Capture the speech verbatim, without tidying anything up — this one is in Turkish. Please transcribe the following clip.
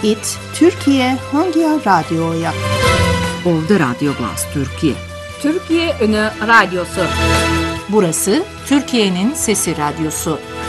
it Türkiye Hangi Radyo'ya? Ovda Radyo Glas Türkiye. Türkiye Ünü Radyosu. Burası Türkiye'nin Sesi Radyosu.